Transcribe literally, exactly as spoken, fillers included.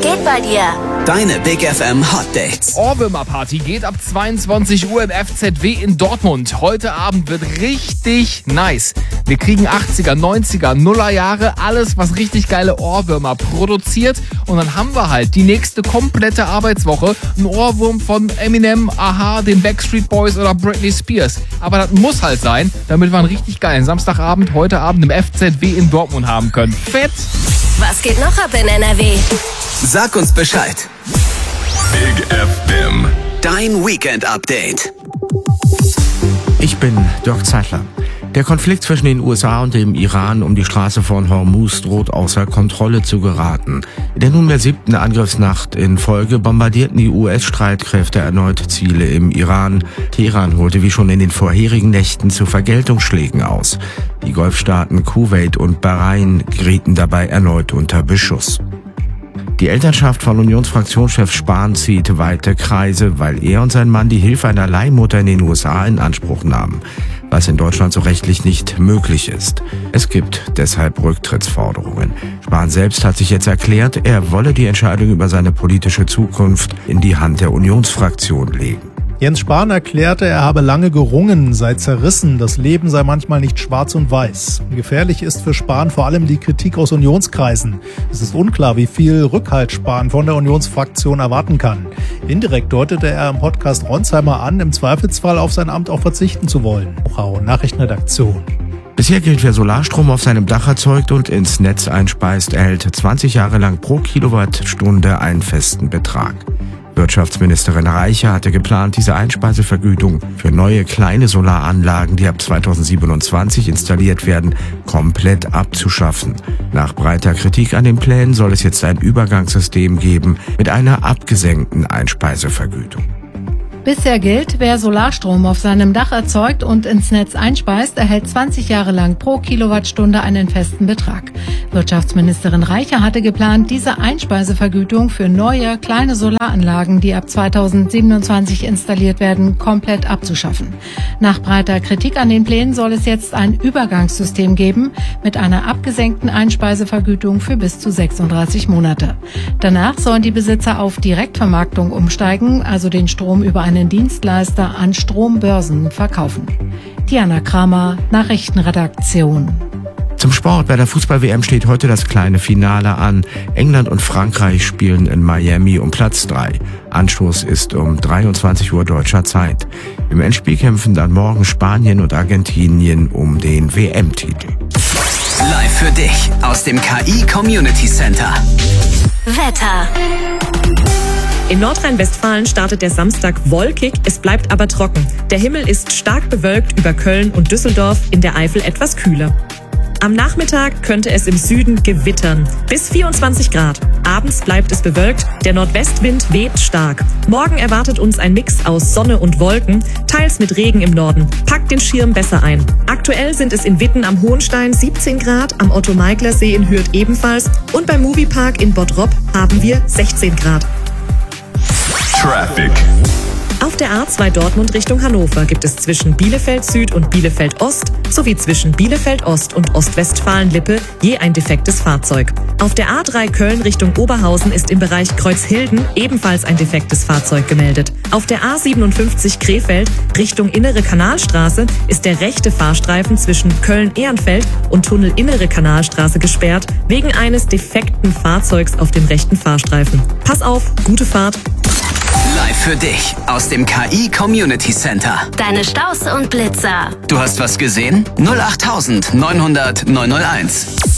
geht bei dir? Deine Big F M Hot Dates. Ohrwürmer-Party geht ab zweiundzwanzig Uhr im F Z W in Dortmund. Heute Abend wird richtig nice. Wir kriegen achtziger, neunziger, Nuller Jahre, alles, was richtig geile Ohrwürmer produziert. Und dann haben wir halt die nächste komplette Arbeitswoche einen Ohrwurm von Eminem, Aha, den Backstreet Boys oder Britney Spears. Aber das muss halt sein, damit wir einen richtig geilen Samstagabend heute Abend im F Z W in Dortmund haben können. Fett! Was geht noch ab in N R W? Sag uns Bescheid. Big F M. Dein Weekend-Update. Ich bin Dirk Zeitler. Der Konflikt zwischen den U S A und dem Iran um die Straße von Hormuz droht außer Kontrolle zu geraten. In der nunmehr siebten Angriffsnacht in Folge bombardierten die U S-Streitkräfte erneut Ziele im Iran. Teheran holte wie schon in den vorherigen Nächten zu Vergeltungsschlägen aus. Die Golfstaaten Kuwait und Bahrain gerieten dabei erneut unter Beschuss. Die Elternschaft von Unionsfraktionschef Spahn zieht weite Kreise, weil er und sein Mann die Hilfe einer Leihmutter in den U S A in Anspruch nahmen, was in Deutschland so rechtlich nicht möglich ist. Es gibt deshalb Rücktrittsforderungen. Spahn selbst hat sich jetzt erklärt, er wolle die Entscheidung über seine politische Zukunft in die Hand der Unionsfraktion legen. Jens Spahn erklärte, er habe lange gerungen, sei zerrissen, das Leben sei manchmal nicht schwarz und weiß. Gefährlich ist für Spahn vor allem die Kritik aus Unionskreisen. Es ist unklar, wie viel Rückhalt Spahn von der Unionsfraktion erwarten kann. Indirekt deutete er im Podcast Ronsheimer an, im Zweifelsfall auf sein Amt auch verzichten zu wollen. Nachrichtenredaktion. Bisher gilt, wer Solarstrom auf seinem Dach erzeugt und ins Netz einspeist, erhält zwanzig Jahre lang pro Kilowattstunde einen festen Betrag. Wirtschaftsministerin Reiche hatte geplant, diese Einspeisevergütung für neue kleine Solaranlagen, die ab zweitausendsiebenundzwanzig installiert werden, komplett abzuschaffen. Nach breiter Kritik an den Plänen soll es jetzt ein Übergangssystem geben mit einer abgesenkten Einspeisevergütung. Bisher gilt, wer Solarstrom auf seinem Dach erzeugt und ins Netz einspeist, erhält zwanzig Jahre lang pro Kilowattstunde einen festen Betrag. Wirtschaftsministerin Reiche hatte geplant, diese Einspeisevergütung für neue, kleine Solaranlagen, die ab zweitausendsiebenundzwanzig installiert werden, komplett abzuschaffen. Nach breiter Kritik an den Plänen soll es jetzt ein Übergangssystem geben mit einer abgesenkten Einspeisevergütung für bis zu sechsunddreißig Monate. Danach sollen die Besitzer auf Direktvermarktung umsteigen, also den Strom über einen Dienstleister an Strombörsen verkaufen. Diana Kramer, Nachrichtenredaktion. Zum Sport. Bei der Fußball-W M steht heute das kleine Finale an. England und Frankreich spielen in Miami um Platz drei. Anstoß ist um dreiundzwanzig Uhr deutscher Zeit. Im Endspiel kämpfen dann morgen Spanien und Argentinien um den W M-Titel. Live für dich aus dem K I Community Center. Wetter. In Nordrhein-Westfalen startet der Samstag wolkig, es bleibt aber trocken. Der Himmel ist stark bewölkt über Köln und Düsseldorf, in der Eifel etwas kühler. Am Nachmittag könnte es im Süden gewittern. Bis vierundzwanzig Grad. Abends bleibt es bewölkt, der Nordwestwind weht stark. Morgen erwartet uns ein Mix aus Sonne und Wolken, teils mit Regen im Norden. Packt den Schirm besser ein. Aktuell sind es in Witten am Hohenstein siebzehn Grad, am Otto-Meigler-See in Hürth ebenfalls und beim Moviepark in Bottrop haben wir sechzehn Grad. Traffic. Auf der A zwei Dortmund Richtung Hannover gibt es zwischen Bielefeld Süd und Bielefeld Ost sowie zwischen Bielefeld Ost und Ostwestfalen-Lippe je ein defektes Fahrzeug. Auf der A drei Köln Richtung Oberhausen ist im Bereich Kreuzhilden ebenfalls ein defektes Fahrzeug gemeldet. Auf der A siebenundfünfzig Krefeld Richtung Innere Kanalstraße ist der rechte Fahrstreifen zwischen Köln-Ehrenfeld und Tunnel Innere Kanalstraße gesperrt wegen eines defekten Fahrzeugs auf dem rechten Fahrstreifen. Pass auf, gute Fahrt. Live für dich aus dem K I Community Center. Deine Staus und Blitzer. Du hast was gesehen? null acht neunhundert neunhunderт neunhunderteins.